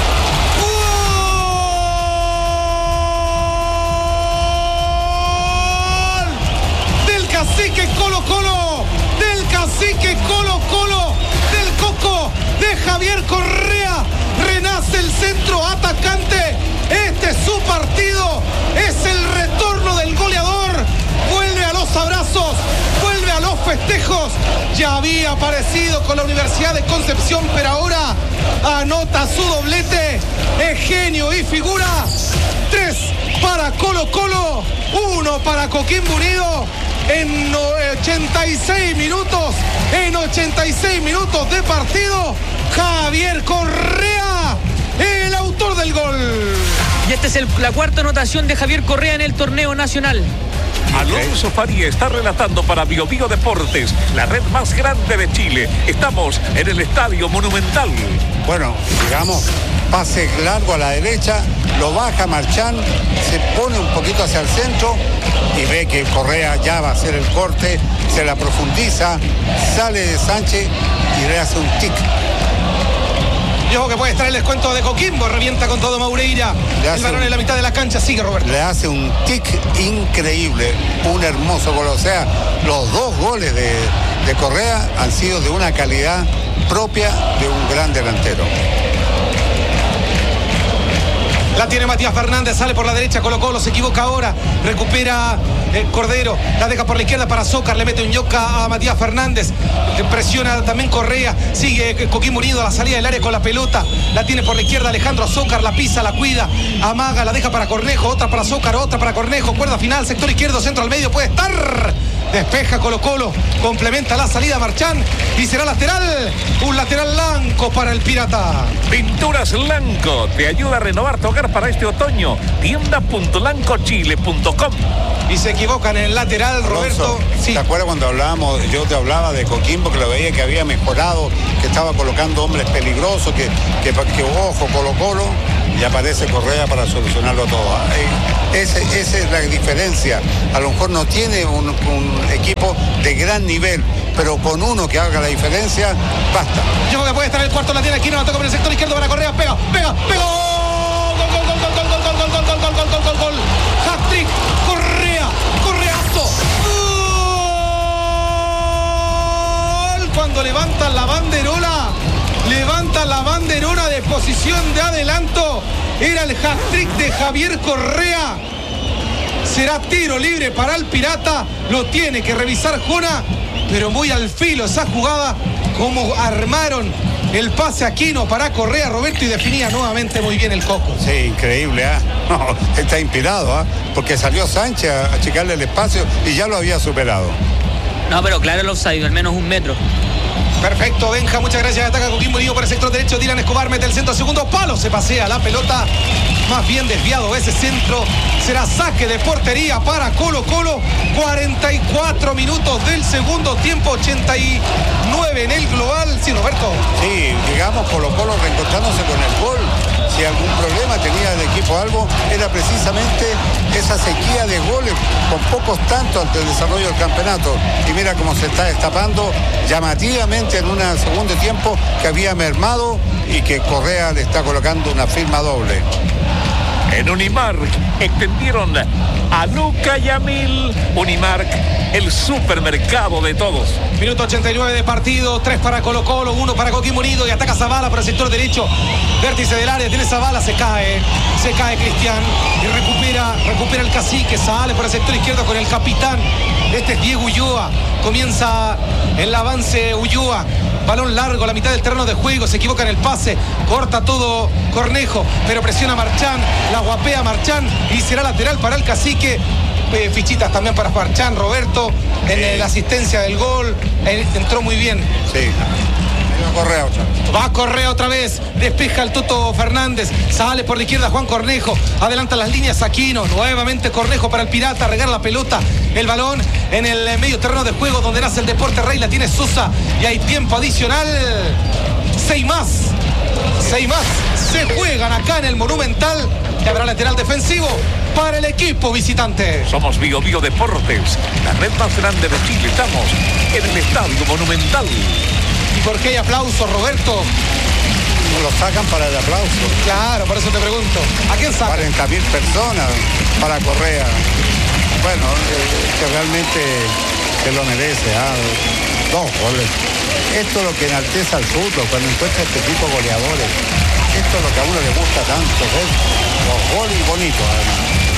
Cacique Colo Colo, del Cacique Colo Colo, del Coco, de Javier Correa, renace el centro atacante. Este es su partido, es el retorno del goleador, vuelve a los abrazos, vuelve a los festejos. Ya había aparecido con la Universidad de Concepción, pero ahora anota su doblete. Es genio y figura. Tres para Colo Colo, uno para Coquimbo Unido. En ochenta y seis minutos, en ochenta y seis minutos de partido, Javier Correa, el autor del gol. Y esta es el, la cuarta anotación de Javier Correa en el torneo nacional. Alonso Faría está relatando para Bio Bio Deportes, la red más grande de Chile. Estamos en el Estadio Monumental. Bueno, digamos, pase largo a la derecha, lo baja Marchán, se pone un poquito hacia el centro y ve que Correa ya va a hacer el corte, se la profundiza, sale de Sánchez y le hace un tic. Y ojo que puede estar el descuento de Coquimbo, revienta con todo Moureira. El balón un, en la mitad de la cancha, sigue Roberto. Le hace un tic increíble, un hermoso gol. O sea, los dos goles de, de Correa han sido de una calidad propia de un gran delantero. La tiene Matías Fernández, sale por la derecha, Colo Colo se equivoca ahora, recupera el Cordero, la deja por la izquierda para Zócar, le mete un yoca a Matías Fernández, presiona también Correa, sigue Coquimbo Unido a la salida del área con la pelota, la tiene por la izquierda Alejandro Zócar, la pisa, la cuida, amaga, la deja para Cornejo, otra para Zócar, otra para Cornejo, cuerda final, sector izquierdo, centro al medio, puede estar Despeja Colo Colo, complementa la salida Marchán y será lateral, un lateral blanco para el Pirata. Pinturas Lanco te ayuda a renovar tu hogar para este otoño. tienda punto lanco chile punto com. Y se equivocan en el lateral, Roberto. Alonso, sí. ¿te acuerdas cuando hablábamos, yo te hablaba de Coquimbo, que lo veía que había mejorado, que estaba colocando hombres peligrosos, que, que, que ojo, Colo Colo, y aparece Correa para solucionarlo todo. Ese, esa es la diferencia. A lo mejor no tiene un, un equipo de gran nivel, pero con uno que haga la diferencia, basta. Yo creo que puede estar el cuarto, la tiene aquí, no la toca por el sector izquierdo para Correa, pega, pega, pega. Gol, gol, gol, gol, gol, gol, gol, gol, gol, gol, gol, gol, gol, gol. Hat-trick, Correa, Correazo. Gol. Cuando levantan la banderola, levantan la banderola de posición de adelanto. Era el hat-trick de Javier Correa. Será tiro libre para el Pirata. Lo tiene que revisar Jona, pero muy al filo esa jugada. Como armaron el pase Aquino para Correa, Roberto, y definía nuevamente muy bien el Coco. Sí, increíble, ¿ah? ¿eh? No, está inspirado, ¿ah? ¿eh? Porque salió Sánchez a achicarle el espacio y ya lo había superado. No, pero claro, el offside, al menos un metro. Perfecto, Benja, muchas gracias. Ataca Coquimbo Unido por el sector derecho. Dylan Escobar mete el centro, segundo palo. Se pasea la pelota. Más bien desviado ese centro. Será saque de portería para Colo Colo. cuarenta y cuatro minutos del segundo tiempo. ochenta y nueve en el global. Sí, Roberto. Sí, digamos, Colo Colo reencontrándose con el gol. Si algún problema tenía el equipo algo, era precisamente esa sequía de goles con pocos tantos ante el desarrollo del campeonato. Y mira cómo se está destapando llamativamente en un segundo tiempo que había mermado y que Correa le está colocando una firma doble. En Unimark extendieron a Luca y a Mil. Unimark, el supermercado de todos. Minuto ochenta y nueve de partido, tres para Colo Colo, uno para Coquimbo Unido, y ataca Zavala por el sector derecho. Vértice del área, tiene Zavala, se cae, se cae Cristian y recupera, recupera el cacique, sale por el sector izquierdo con el capitán. Este es Diego Ulloa, comienza el avance Ulloa. Balón largo, la mitad del terreno de juego, se equivoca en el pase, corta todo Cornejo, pero presiona Marchán, la guapea Marchán y será lateral para el cacique. Eh, fichitas también para Marchán, Roberto, en eh, la asistencia del gol, eh, entró muy bien. Sí. Correa otra. Va Correa otra vez, despeja el Toto Fernández, sale por la izquierda Juan Cornejo, adelanta las líneas Aquino, nuevamente Cornejo para el Pirata, regala la pelota, el balón en el medio terreno de juego donde nace el Deporte Rey, la tiene Sosa y hay tiempo adicional. Seis más, seis más, se juegan acá en el Monumental y habrá lateral defensivo para el equipo visitante. Somos Bio Bio Deportes, la red más grande de Chile. Estamos en el Estadio Monumental. ¿Y por qué hay aplausos, Roberto? Lo sacan para el aplauso. Claro, por eso te pregunto. ¿A quién sacan? cuarenta mil personas para Correa. Bueno, eh, que realmente se lo merece. ¿ah? Dos goles. Esto es lo que enaltece al fútbol, cuando encuentra este tipo de goleadores. Esto es lo que a uno le gusta tanto, ¿ves? Los goles bonitos, además.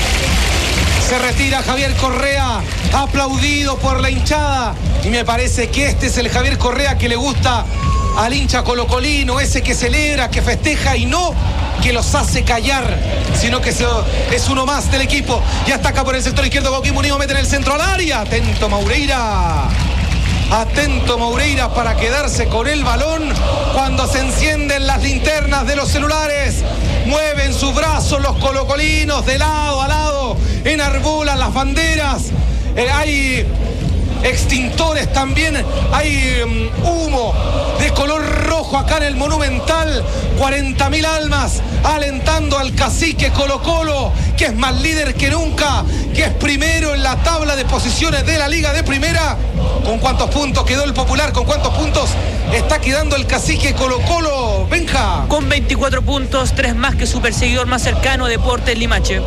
Se retira Javier Correa, aplaudido por la hinchada. Y me parece que este es el Javier Correa que le gusta al hincha colocolino, ese que celebra, que festeja y no que los hace callar, sino que es uno más del equipo. Ya está acá por el sector izquierdo, Coquimbo Unido mete en el centro al área. Atento Moureira. Atento Moureira para quedarse con el balón cuando se encienden las linternas de los celulares. Mueven sus brazos los colocolinos de lado a lado, enarbolan las banderas. Eh, hay extintores también, hay um, humo de color rojo acá en el Monumental. cuarenta mil almas alentando al cacique Colo Colo, que es más líder que nunca, que es primero en la tabla de posiciones de la Liga de Primera. ¿Con cuántos puntos quedó el Popular? ¿Con cuántos puntos está quedando el cacique Colo Colo, Benja? Con veinticuatro puntos, tres más que su perseguidor más cercano, Deportes Limache.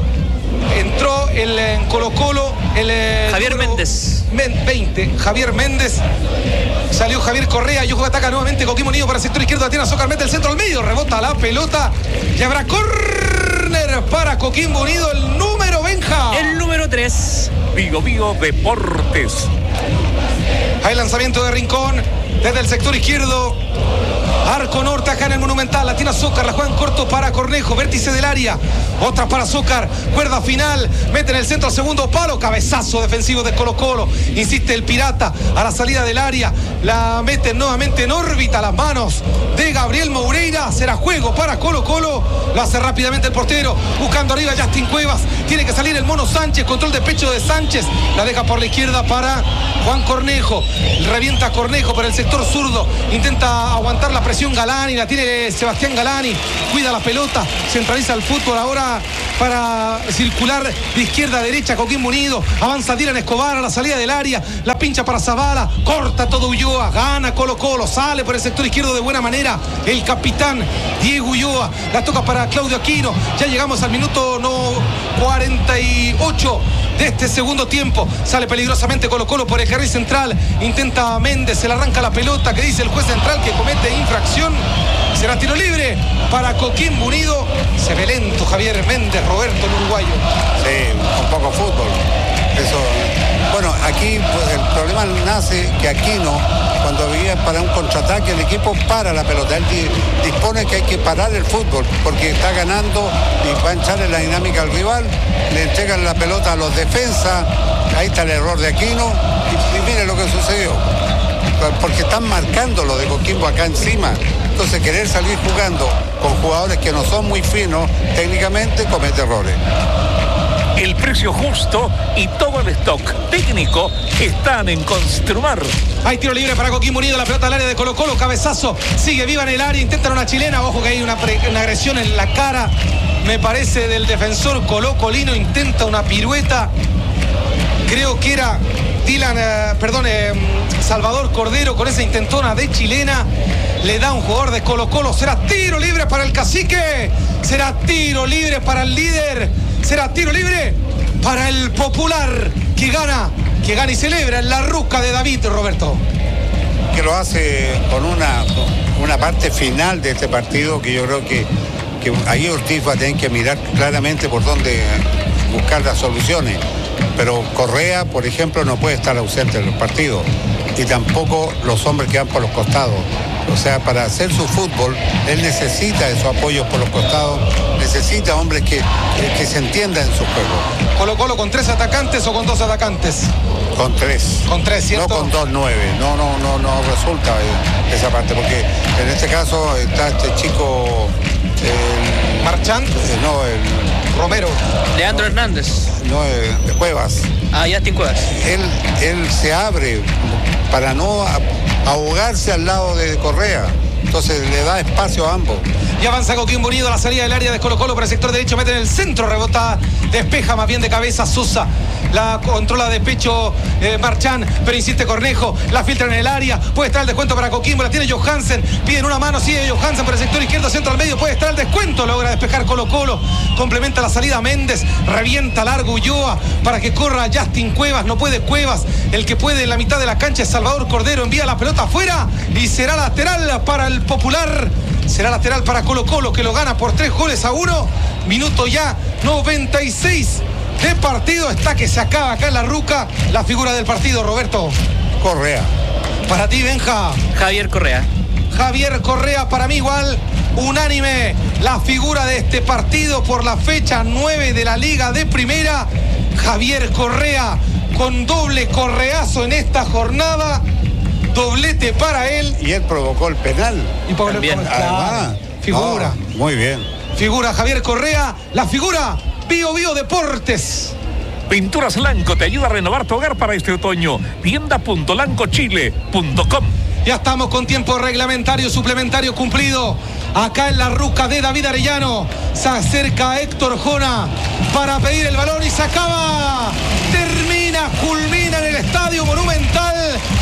Entró el en Colo Colo el Javier Méndez. veinte, Javier Méndez. Salió Javier Correa. Yujo ataca nuevamente Coquimbo Unido para el sector izquierdo. Tiene Azócar, mete el centro al medio. Rebota la pelota. Y habrá córner para Coquimbo Unido. El número Benja. El número tres. Bio Bio Deportes. Hay lanzamiento de Rincón desde el sector izquierdo. Arco norte acá en el Monumental. La tiene Zúcar, la juegan corto para Cornejo. Vértice del área. Otra para Zúcar. Cuerda final. Mete en el centro al segundo palo. Cabezazo defensivo de Colo Colo. Insiste el Pirata a la salida del área. La mete nuevamente en órbita. Las manos de Gabriel Moreira. Será juego para Colo Colo. Lo hace rápidamente el portero. Buscando arriba Justin Cuevas. Tiene que salir el Mono Sánchez. Control de pecho de Sánchez. La deja por la izquierda para Juan Cornejo. Revienta Cornejo por el sector zurdo. Intenta aguantar la presión Galani, la tiene Sebastián Galani, cuida la pelota, centraliza el fútbol ahora para circular de izquierda a derecha. Coquimbo Unido, avanza Dylan Escobar a la salida del área, la pincha para Zavala, corta todo Ulloa, gana Colo Colo, sale por el sector izquierdo de buena manera el capitán Diego Ulloa, la toca para Claudio Aquino. Ya llegamos al minuto no cuarenta y ocho de este segundo tiempo. Sale peligrosamente Colo Colo por el carril central, intenta Méndez, se le arranca la pelota, que dice el juez central que comete infracción. Será tiro libre para Coquimbo Unido. Se ve lento Javier Méndez, Roberto, el uruguayo. Sí, un poco fútbol. Eso. Bueno, aquí pues, el problema nace que Aquino, cuando veía para un contraataque, el equipo para la pelota. Él dispone que hay que parar el fútbol porque está ganando y va a echarle la dinámica al rival. Le entregan la pelota a los defensas. Ahí está el error de Aquino. Y, y mire lo que sucedió. Porque están marcando lo de Coquimbo acá encima. Entonces querer salir jugando con jugadores que no son muy finos técnicamente comete errores. El precio justo y todo el stock técnico están en Construmar. Hay tiro libre para Coquimbo Unido, la pelota al área de Colo Colo, cabezazo, sigue viva en el área, intentan una chilena, ojo que hay una, pre, una agresión en la cara, me parece, del defensor colocolino, intenta una pirueta, creo que era Dylan, eh, perdón, eh, Salvador Cordero con esa intentona de chilena, le da un jugador de Colo Colo, será tiro libre para el cacique, será tiro libre para el líder, será tiro libre para el popular que gana, que gana y celebra en la ruca de David, Roberto. Que lo hace con una, una parte final de este partido que yo creo que, que ahí Ortiz va a tener que mirar claramente por dónde buscar las soluciones. Pero Correa, por ejemplo, no puede estar ausente en los partidos y tampoco los hombres que van por los costados. O sea, para hacer su fútbol, él necesita esos apoyos por los costados, necesita hombres que, que, que se entiendan en su juego. ¿Colo Colo con tres atacantes o con dos atacantes? Con tres. Con tres, ¿cierto? No con dos nueve. No, no, no, no resulta esa parte, porque en este caso está este chico... El, ¿Marchand? Eh, no, el... Romero. Leandro Hernández. No, eh, de Cuevas. Ah, Justin Cuevas. Él, él se abre para no ahogarse al lado de Correa. Entonces le da espacio a ambos. Y avanza Coquimbo Unido a la salida del área de Colo Colo por el sector derecho, mete en el centro, rebota, despeja más bien de cabeza Sosa. La controla de pecho eh, Marchand, pero insiste Cornejo, la filtra en el área, puede estar el descuento para Coquimbo, la tiene Johansen, piden una mano, sigue Johansen por el sector izquierdo, centro al medio, puede estar el descuento, logra despejar Colo Colo, complementa la salida Méndez, revienta largo Ulloa para que corra Justin Cuevas, no puede Cuevas, el que puede en la mitad de la cancha es Salvador Cordero, envía la pelota afuera y será lateral para el popular. Será lateral para Colo Colo, que lo gana por tres goles a uno. Minuto ya noventa y seis de partido. Está que se acaba acá en la ruca. La figura del partido, Roberto. Correa. Para ti, Benja. Javier Correa. Javier Correa, para mí igual, unánime. La figura de este partido por la fecha nueve de la Liga de Primera. Javier Correa, con doble correazo en esta jornada. Doblete para él. Y él provocó el penal. Y por También. el Además, figura. No, muy bien. Figura Javier Correa. La figura Bio Bio Deportes. Pinturas Lanco te ayuda a renovar tu hogar para este otoño. tienda punto lanco chile punto com. Ya estamos con tiempo reglamentario, suplementario cumplido. Acá en la ruca de David Arellano. Se acerca Héctor Jona para pedir el balón y se acaba. Termina, culmina en el Estadio Monumental.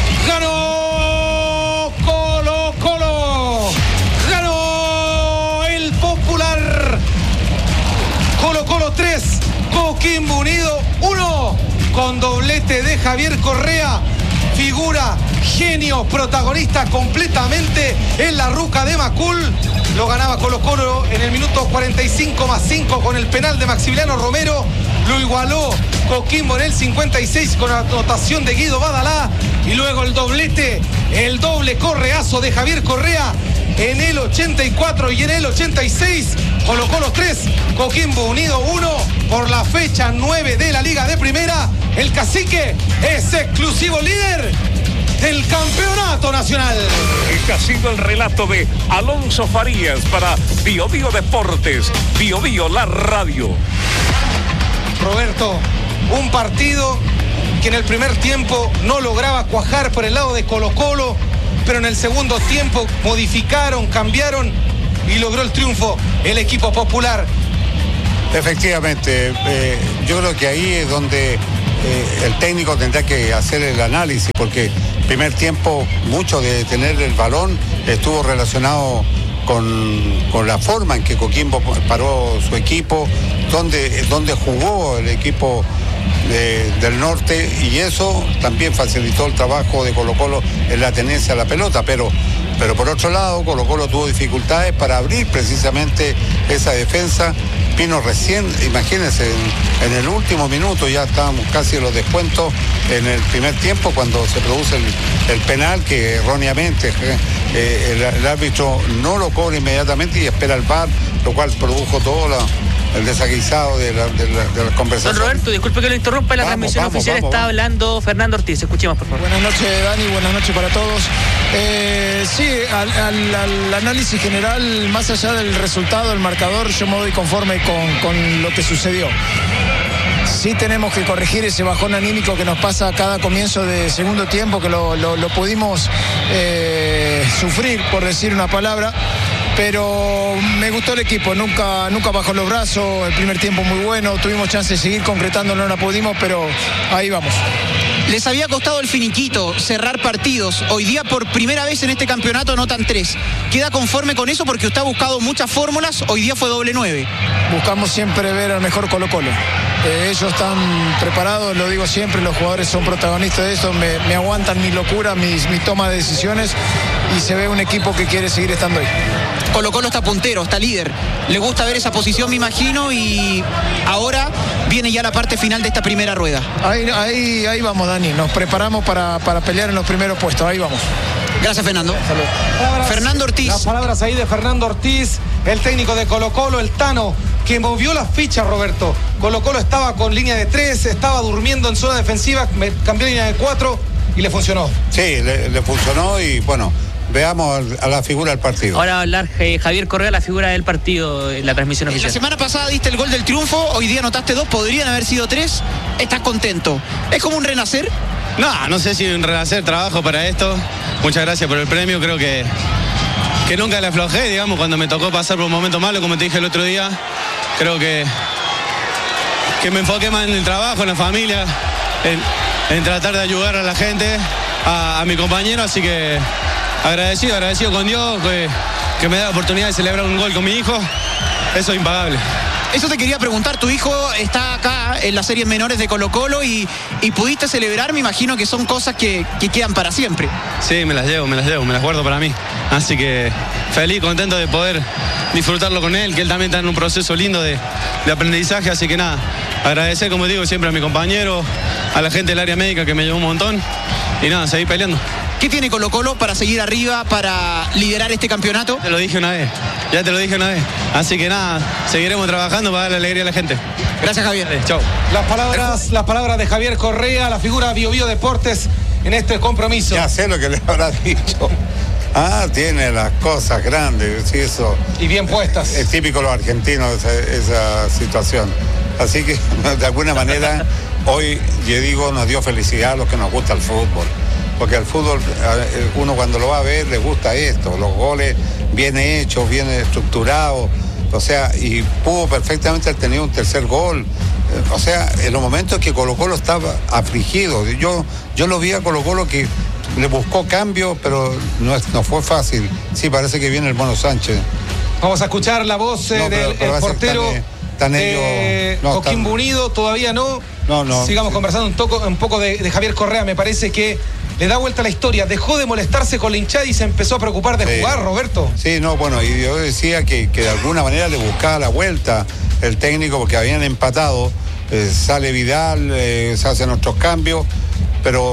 Ganó Colo Colo. Ganó el popular. Colo Colo tres, Coquimbo Unido uno. Con doblete de Javier Correa. Figura, genio, protagonista completamente en la ruca de Macul. Lo ganaba Colo Colo en el minuto cuarenta y cinco más cinco con el penal de Maximiliano Romero. Lo igualó Coquimbo en el cincuenta y seis con la anotación de Guido Badalá. y luego el doblete, el doble correazo de Javier Correa en el ochenta y cuatro y en el ochenta y seis. Colo-Colo tres, Coquimbo Unido uno. Por la fecha nueve de la Liga de Primera, el Cacique es exclusivo líder del campeonato nacional. Este ha sido el relato de Alonso Farías para Bio Bio Deportes, Bio Bio la radio. Roberto, un partido que en el primer tiempo no lograba cuajar por el lado de Colo-Colo, pero en el segundo tiempo modificaron, cambiaron y logró el triunfo el equipo popular. Efectivamente, eh, yo creo que ahí es donde eh, el técnico tendrá que hacer el análisis, porque primer tiempo mucho de tener el balón estuvo relacionado con, con la forma en que Coquimbo paró su equipo, donde, donde jugó el equipo de, del norte, y eso también facilitó el trabajo de Colo-Colo en la tenencia a la pelota, pero, pero por otro lado Colo-Colo tuvo dificultades para abrir precisamente esa defensa. Vino recién, imagínense, en, en el último minuto, ya estábamos casi en los descuentos en el primer tiempo, cuando se produce el, el penal que erróneamente eh, el, el árbitro no lo cobra inmediatamente y espera el V A R, lo cual produjo todo la, el desaguisado de la, de la, de la conversación. Don Roberto, disculpe que lo interrumpa, la vamos, transmisión vamos, oficial vamos, está vamos. hablando Fernando Ortiz. Escuchemos, por favor. Buenas noches, Dani, buenas noches para todos. Eh, sí, al, al, al análisis general, más allá del resultado, el marcador, yo me doy conforme con, con lo que sucedió. Sí tenemos que corregir ese bajón anímico que nos pasa a cada comienzo de segundo tiempo, que lo, lo, lo pudimos eh, sufrir, por decir una palabra. Pero me gustó el equipo, nunca, nunca bajó los brazos, el primer tiempo muy bueno, tuvimos chance de seguir concretando, no la pudimos, pero ahí vamos. Les había costado el finiquito, cerrar partidos. Hoy día por primera vez en este campeonato anotan tres. ¿Queda conforme con eso? Porque usted ha buscado muchas fórmulas, hoy día fue doble nueve. Buscamos siempre ver al mejor Colo-Colo. Eh, ellos están preparados, lo digo siempre, los jugadores son protagonistas de eso, me, me aguantan mi locura, mis, mis tomas de decisiones, y se ve un equipo que quiere seguir estando ahí. Colo-Colo está puntero, está líder. Le gusta ver esa posición, me imagino, y ahora viene ya la parte final de esta primera rueda. Ahí, ahí, ahí vamos, Dani, nos preparamos para, para pelear en los primeros puestos, ahí vamos. Gracias, Fernando. Palabras, Fernando Ortiz. Las palabras ahí de Fernando Ortiz, el técnico de Colo-Colo, el Tano, que movió las fichas, Roberto. Colo-Colo estaba con línea de tres, estaba durmiendo en zona defensiva, cambió línea de cuatro y le funcionó. Sí, le, le funcionó, y bueno, veamos a la figura del partido. Ahora va a hablar eh, Javier Correa, la figura del partido en la transmisión La oficial. semana pasada diste el gol del triunfo, hoy día anotaste dos, podrían haber sido tres. ¿Estás contento? ¿Es como un renacer? No, no sé si un renacer, trabajo para esto. Muchas gracias por el premio, creo que, que nunca le aflojé, digamos, cuando me tocó pasar por un momento malo, como te dije el otro día. Creo que, que me enfoqué más en el trabajo, en la familia, en, en tratar de ayudar a la gente, a, a mi compañero, así que agradecido, agradecido con Dios, que, que me da la oportunidad de celebrar un gol con mi hijo. Eso es impagable. Eso te quería preguntar, tu hijo está acá en las series menores de Colo-Colo y, y pudiste celebrar, me imagino que son cosas que, que quedan para siempre. Sí, me las llevo, me las llevo, me las guardo para mí. Así que feliz, contento de poder disfrutarlo con él, que él también está en un proceso lindo de, de aprendizaje, así que nada, agradecer, como digo, siempre a mi compañero, a la gente del área médica que me ayudó un montón, y nada, seguir peleando. ¿Qué tiene Colo-Colo para seguir arriba, para liderar este campeonato? Te lo dije una vez, ya te lo dije una vez. Así que nada, seguiremos trabajando para darle alegría a la gente. Gracias, Javier. Chau. Las palabras, las palabras de Javier Correa, la figura Bio Bio Deportes en este compromiso. Ya sé lo que le habrá dicho. Ah, tiene las cosas grandes, sí, eso. Y bien puestas. Es típico de los argentinos esa, esa situación. Así que, de alguna manera, hoy, yo digo, nos dio felicidad a los que nos gusta el fútbol. Porque el fútbol, uno cuando lo va a ver, le gusta esto, los goles bien hechos, bien estructurados, o sea, y pudo perfectamente haber tenido un tercer gol. O sea, en los momentos que Colo-Colo estaba afligido, yo, yo lo vi a Colo-Colo que le buscó cambio, pero no, no fue fácil. Sí, parece que viene el Mono Sánchez. Vamos a escuchar la voz eh, No, pero- del pero el va a ser portero tan, eh, tan de ello- no, Coquimbo tan- Unido, todavía no. No, no. Sigamos conversando un, toco, un poco de, de Javier Correa, me parece que le da vuelta a la historia, dejó de molestarse con la hinchada y se empezó a preocupar de Sí. jugar, Roberto. Sí, no, bueno, y yo decía que, que de alguna manera le buscaba la vuelta el técnico porque habían empatado, eh, sale Vidal, eh, se hacen otros cambios, pero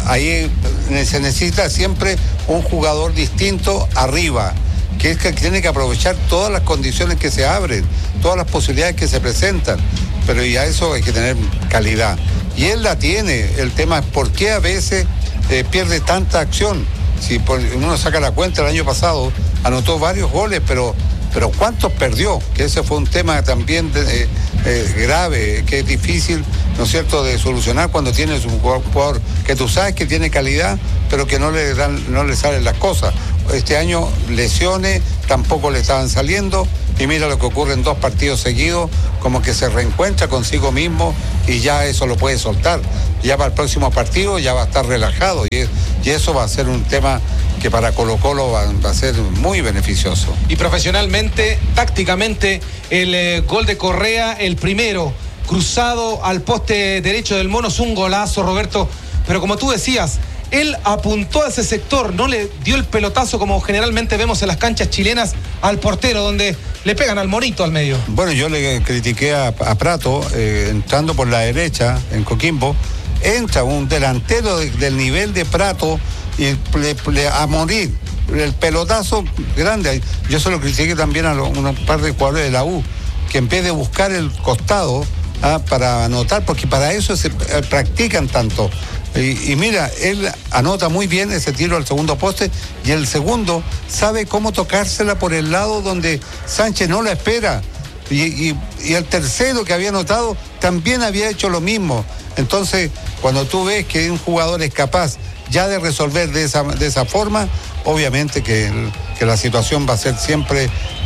ahí se necesita siempre un jugador distinto arriba, que es que tiene que aprovechar todas las condiciones que se abren, todas las posibilidades que se presentan, pero y a eso hay que tener calidad. Y él la tiene. El tema es por qué a veces eh, pierde tanta acción. Si por, uno saca la cuenta, el año pasado anotó varios goles, pero, pero ¿cuántos perdió? Que ese fue un tema también de, eh, eh, grave, que es difícil, ¿no es cierto?, de solucionar cuando tienes un jugador que tú sabes que tiene calidad, pero que no le dan, no le salen las cosas. Este año lesiones tampoco le estaban saliendo, y mira lo que ocurre en dos partidos seguidos, como que se reencuentra consigo mismo y ya eso lo puede soltar. Ya para el próximo partido ya va a estar relajado, y, y eso va a ser un tema que para Colo-Colo va, va a ser muy beneficioso. Y profesionalmente, tácticamente, el eh, gol de Correa, el primero, cruzado al poste derecho del Mono, es un golazo, Roberto, pero como tú decías, él apuntó a ese sector, no le dio el pelotazo como generalmente vemos en las canchas chilenas al portero, donde le pegan al monito al medio. Bueno, yo le critiqué a, a Prato, eh, entrando por la derecha en Coquimbo, entra un delantero de, del nivel de Prato y le, le, a morir, el pelotazo grande. Yo se lo critiqué también a lo, un par de jugadores de la U, que en vez de buscar el costado ah, para anotar, porque para eso se eh, practican tanto. Y, y mira, él anota muy bien ese tiro al segundo poste, y el segundo sabe cómo tocársela por el lado donde Sánchez no la espera. Y, y, y el tercero que había anotado también había hecho lo mismo. Entonces, cuando tú ves que un jugador es capaz ya de resolver de esa, de esa forma, obviamente que, el, que la situación va a ser siempre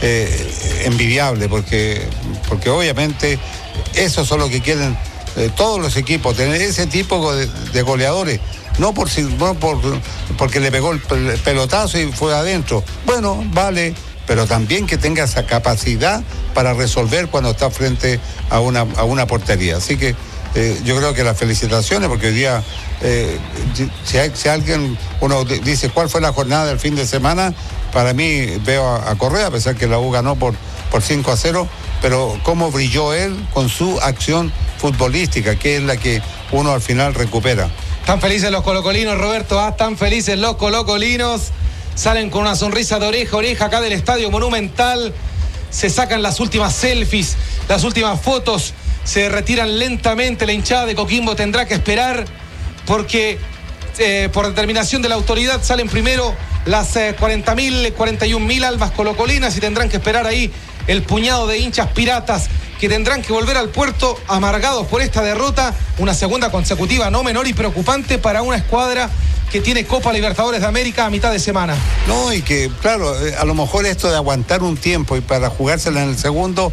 eh, envidiable, porque, porque obviamente eso es lo que quieren Eh, todos los equipos, tener ese tipo de, de goleadores, no por, no por porque le pegó el pelotazo y fue adentro. Bueno, vale, pero también que tenga esa capacidad para resolver cuando está frente a una, a una portería. Así que eh, yo creo que las felicitaciones, porque hoy día, eh, si, hay, si alguien, uno dice cuál fue la jornada del fin de semana, para mí veo a, a Correa, a pesar que la U ganó por, por cinco a cero, pero cómo brilló él con su acción futbolística, que es la que uno al final recupera. Están felices los colocolinos, Roberto, ¿ah? Están felices los colocolinos, salen con una sonrisa de oreja a oreja acá del Estadio Monumental, se sacan las últimas selfies, las últimas fotos, se retiran lentamente. La hinchada de Coquimbo tendrá que esperar, porque eh, por determinación de la autoridad salen primero las eh, cuarenta mil, cuarenta y un mil albas colocolinas, y tendrán que esperar ahí el puñado de hinchas piratas que tendrán que volver al puerto amargados por esta derrota, una segunda consecutiva no menor y preocupante para una escuadra que tiene Copa Libertadores de América a mitad de semana. No, y que claro, a lo mejor esto de aguantar un tiempo y para jugársela en el segundo,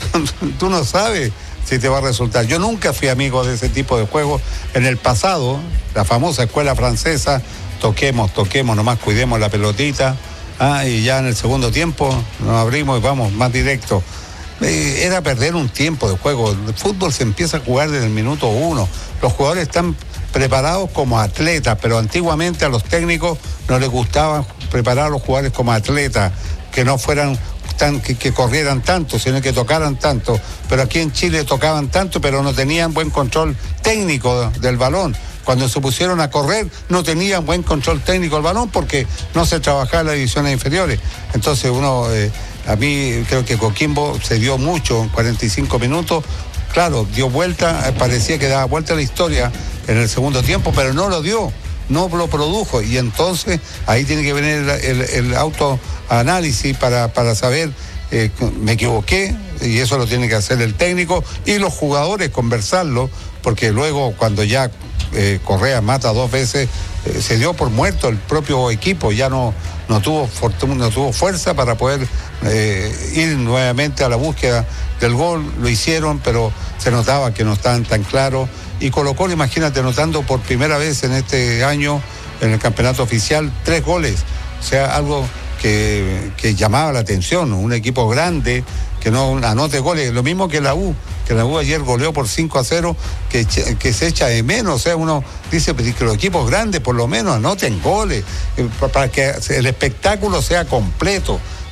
tú no sabes si te va a resultar. Yo nunca fui amigo de ese tipo de juegos. En el pasado, la famosa escuela francesa, toquemos, toquemos, nomás cuidemos la pelotita, ah, y ya en el segundo tiempo nos abrimos y vamos más directo. Eh, era perder un tiempo de juego. El fútbol se empieza a jugar desde el minuto uno. Los jugadores están preparados como atletas, pero antiguamente a los técnicos no les gustaba preparar a los jugadores como atletas, que no fueran tan, que, que corrieran tanto, sino que tocaran tanto. Pero aquí en Chile tocaban tanto, pero no tenían buen control técnico del balón. Cuando se pusieron a correr, no tenían buen control técnico del balón porque no se trabajaba en las divisiones inferiores. Entonces uno, eh, a mí creo que Coquimbo se dio mucho en cuarenta y cinco minutos. Claro, dio vuelta, parecía que daba vuelta a la historia en el segundo tiempo, pero no lo dio, no lo produjo. Y entonces ahí tiene que venir el, el, el autoanálisis para, para saber, eh, me equivoqué, y eso lo tiene que hacer el técnico y los jugadores, conversarlo, porque luego cuando ya eh, Correa mata dos veces, eh, se dio por muerto el propio equipo, ya no, no, tuvo, fortuna, no tuvo fuerza para poder eh, ir nuevamente a la búsqueda del gol. Lo hicieron, pero se notaba que no estaban tan claros. Y Colo-Colo, imagínate, anotando por primera vez en este año en el campeonato oficial tres goles, o sea, algo que, que llamaba la atención, un equipo grande que no anote goles, lo mismo que la U, que la U ayer goleó por cinco a cero, que, que se echa de menos. O sea, uno dice pues, que los equipos grandes por lo menos anoten goles, para que el espectáculo sea completo.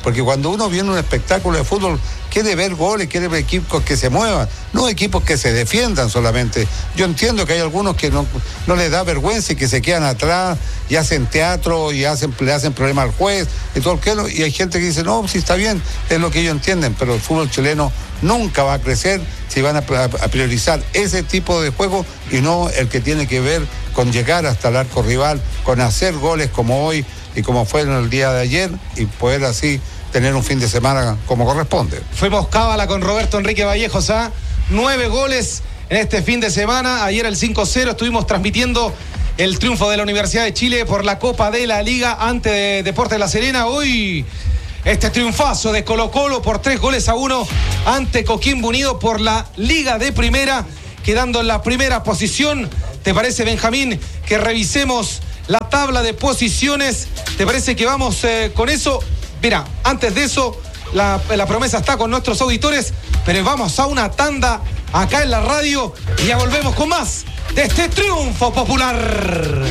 porque cuando uno viene a un espectáculo de fútbol, quiere ver goles, quiere ver equipos que se muevan, no equipos que se defiendan solamente. Yo entiendo que hay algunos que no, no les da vergüenza y que se quedan atrás y hacen teatro y hacen, le hacen problema al juez y todo lo que, y hay gente que dice, no, sí está bien, es lo que ellos entienden, pero el fútbol chileno nunca va a crecer si van a, a priorizar ese tipo de juego y no el que tiene que ver con llegar hasta el arco rival, con hacer goles como hoy y como fue en el día de ayer y poder así tener un fin de semana como corresponde. Fuimos cábala con Roberto Enrique Vallejos, ¿ah? Nueve goles en este fin de semana. Ayer el cinco cero estuvimos transmitiendo el triunfo de la Universidad de Chile por la Copa de la Liga ante Deportes La Serena. Hoy este triunfazo de Colo-Colo por tres goles a uno ante Coquimbo Unido por la Liga de Primera, quedando en la primera posición. ¿Te parece, Benjamín, que revisemos la tabla de posiciones? ¿Te parece que vamos eh, con eso? Mira, antes de eso, la, la promesa está con nuestros auditores, pero vamos a una tanda acá en la radio y ya volvemos con más de este triunfo popular.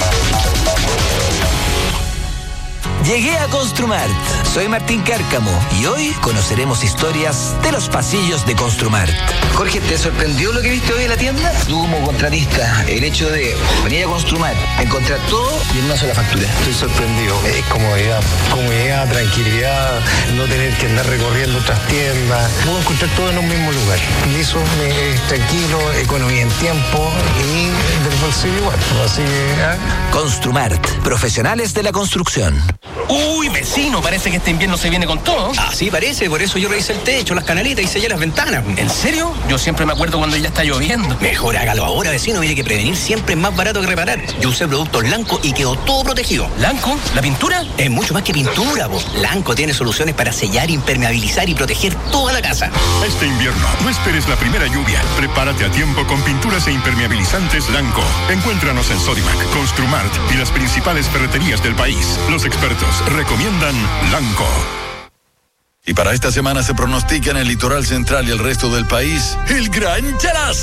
Llegué a Construmart. Soy Martín Cárcamo y hoy conoceremos historias de los pasillos de Construmart. Jorge, ¿te sorprendió lo que viste hoy en la tienda? Tú como contratista, el hecho de venir a Construmart, encontrar todo y en una sola factura. Estoy sorprendido. Es comodidad, comodidad, tranquilidad, no tener que andar recorriendo otras tiendas. Puedo encontrar todo en un mismo lugar. Y eso me es tranquilo, economía en tiempo y del bolsillo igual. Así que, ¿eh? Construmart, profesionales de la construcción. Uy, vecino, parece que este invierno se viene con todo. Ah, sí, parece, por eso yo revisé el techo, las canalitas y sellé las ventanas. ¿En serio? Yo siempre me acuerdo cuando ya está lloviendo. Mejor hágalo ahora, vecino, mire que prevenir siempre es más barato que reparar. Yo usé productos Lanco y quedó todo protegido. ¿Lanco? ¿La pintura? Es mucho más que pintura, vos. Lanco tiene soluciones para sellar, impermeabilizar y proteger toda la casa. Este invierno, no esperes la primera lluvia. Prepárate a tiempo con pinturas e impermeabilizantes Lanco. Encuéntranos en Sodimac, Construmart y las principales ferreterías del país. Los expertos recomiendan Lanco. Y para esta semana se pronostica en el litoral central y el resto del país el gran chalazo.